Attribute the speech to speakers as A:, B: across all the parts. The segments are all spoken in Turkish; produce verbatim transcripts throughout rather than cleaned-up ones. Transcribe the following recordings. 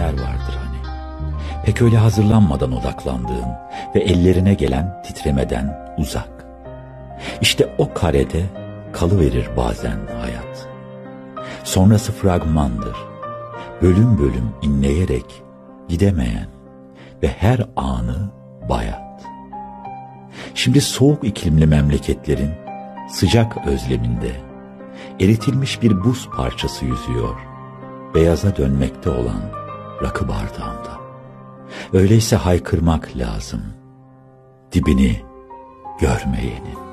A: filmler vardır hani. Pek öyle hazırlanmadan odaklandığın ve ellerine gelen titremeden uzak. İşte o karede kalıverir bazen hayat. Sonrası fragmandır. Bölüm bölüm inleyerek gidemeyen ve her anı bayat. Şimdi soğuk iklimli memleketlerin sıcak özleminde eritilmiş bir buz parçası yüzüyor, beyaza dönmekte olan rakı bardağında. Öyleyse haykırmak lazım, dibini görmeyenin.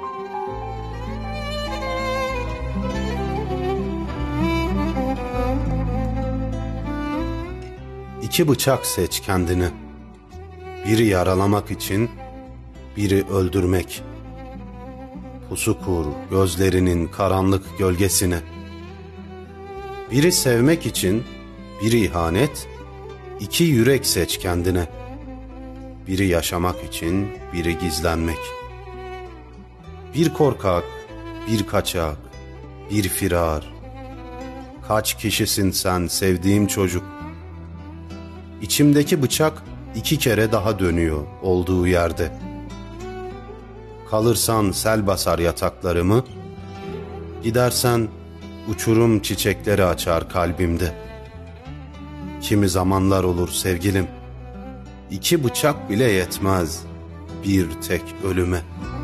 B: İki bıçak seç kendine. Biri yaralamak için, biri öldürmek. Pusu kur gözlerinin karanlık gölgesine. Biri sevmek için, biri ihanet, iki yürek seç kendine. Biri yaşamak için, biri gizlenmek. Bir korkak, bir kaçak, bir firar. Kaç kişisin sen sevdiğim çocuk? İçimdeki bıçak iki kere daha dönüyor olduğu yerde. Kalırsan sel basar yataklarımı, gidersen uçurum çiçekleri açar kalbimde. Kimi zamanlar olur sevgilim, iki bıçak bile yetmez bir tek ölüme.